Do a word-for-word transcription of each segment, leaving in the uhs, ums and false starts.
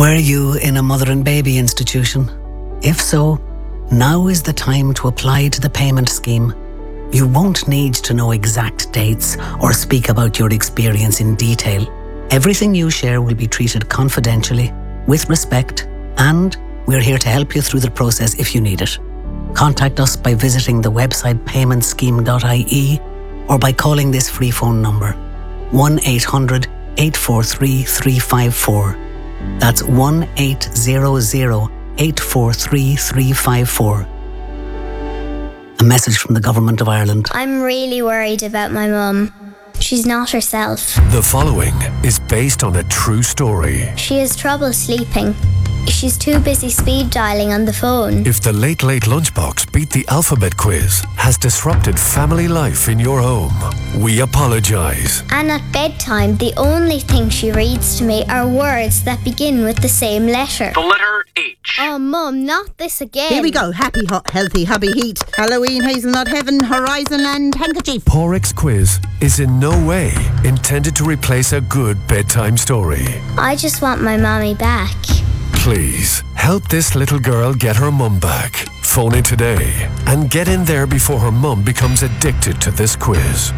Were you in a mother and baby institution? If so, now is the time to apply to the payment scheme. You won't need to know exact dates or speak about your experience in detail. Everything you share will be treated confidentially, with respect, and we're here to help you through the process if you need it. Contact us by visiting the website payment scheme dot I E or by calling this free phone number one eight hundred, eight four three, three five four. That's one eight hundred, eight four three, three five four. A message from the Government of Ireland. I'm really worried about my mum. She's not herself. The following is based on a true story. She has trouble sleeping. She's too busy speed dialing on the phone. If the Late Late Lunchbox Beat the Alphabet quiz has disrupted family life in your home, we apologise. And at bedtime, the only thing she reads to me are words that begin with the same letter. The letter H. Oh, Mum, not this again. Here we go. Happy, hot, healthy, hubby heat. Halloween, hazelnut heaven, horizon and handkerchief. Porrick's quiz is in no way intended to replace a good bedtime story. I just want my mommy back. Please, help this little girl get her mum back. Phone in today and get in there before her mum becomes addicted to this quiz.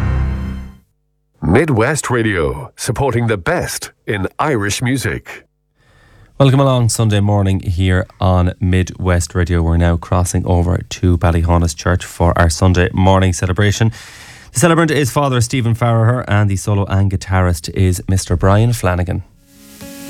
Midwest Radio, supporting the best in Irish music. Welcome along Sunday morning here on Midwest Radio. We're now crossing over to Ballyhaunis Church for our Sunday morning celebration. The celebrant is Father Stephen Farragher and the solo and guitarist is Mister Brian Flanagan.